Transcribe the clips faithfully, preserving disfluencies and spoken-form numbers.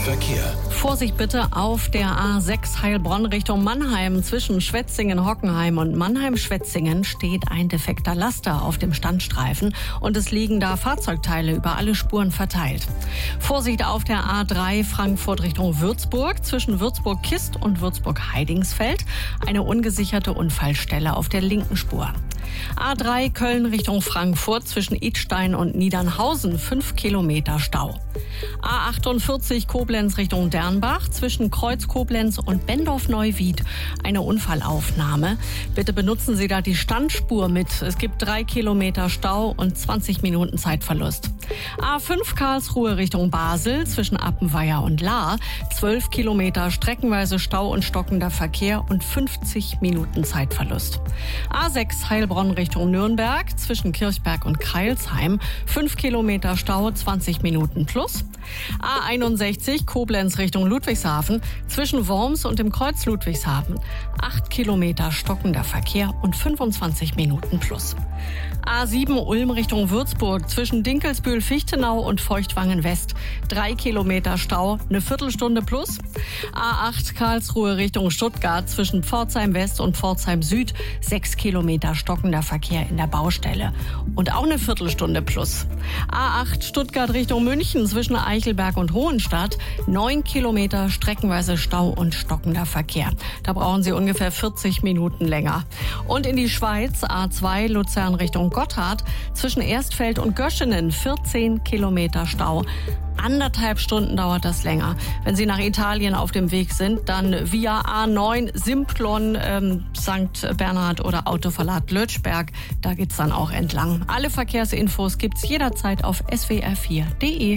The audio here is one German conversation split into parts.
Verkehr. Vorsicht bitte auf der A sechs Heilbronn Richtung Mannheim. Zwischen Schwetzingen, Hockenheim und Mannheim-Schwetzingen steht ein defekter Laster auf dem Standstreifen und es liegen da Fahrzeugteile über alle Spuren verteilt. Vorsicht auf der A drei Frankfurt Richtung Würzburg. Zwischen Würzburg-Kist und Würzburg-Heidingsfeld eine ungesicherte Unfallstelle auf der linken Spur. A drei Köln Richtung Frankfurt zwischen Idstein und Niedernhausen fünf Kilometer Stau. A achtundvierzig Koblenz Richtung Dernbach zwischen Kreuz Koblenz und Bendorf-Neuwied eine Unfallaufnahme. Bitte benutzen Sie da die Standspur mit. Es gibt drei Kilometer Stau und zwanzig Minuten Zeitverlust. A fünf Karlsruhe Richtung Basel zwischen Appenweier und Lahr zwölf Kilometer streckenweise Stau und stockender Verkehr und fünfzig Minuten Zeitverlust. A sechs Heilbronn Richtung Nürnberg zwischen Kirchberg und Kreilsheim fünf Kilometer Stau, zwanzig Minuten plus. A einundsechzig Koblenz Richtung Ludwigshafen zwischen Worms und dem Kreuz Ludwigshafen acht Kilometer stockender Verkehr und fünfundzwanzig Minuten plus. A sieben Ulm Richtung Würzburg zwischen Dinkelsbühl-Fichtenau und Feuchtwangen West drei Kilometer Stau, eine Viertelstunde plus. A acht Karlsruhe Richtung Stuttgart zwischen Pforzheim West und Pforzheim Süd sechs Kilometer stockender Verkehr in der Baustelle und auch eine Viertelstunde plus. A acht Stuttgart Richtung München zwischen Eichelberg und Hohenstadt neun Kilometer streckenweise Stau und stockender Verkehr. Da brauchen Sie ungefähr vierzig Minuten länger. Und in die Schweiz A zwei Luzern Richtung Gotthard zwischen Erstfeld und Göschenen vierzehn Kilometer Stau. Anderthalb Stunden dauert das länger. Wenn Sie nach Italien auf dem Weg sind, dann via A neun Simplon, ähm, Sankt Bernhard oder Autoverlad Lötschberg. Da geht's dann auch entlang. Alle Verkehrsinfos gibt's jederzeit auf s w r vier punkt d e.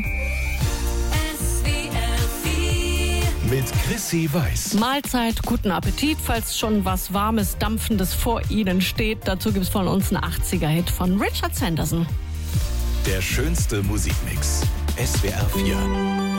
Mit Chrissy Weiß. Mahlzeit, guten Appetit, falls schon was Warmes, Dampfendes vor Ihnen steht. Dazu gibt's von uns einen achtziger-Hit von Richard Sanderson. Der schönste Musikmix. S W R vier.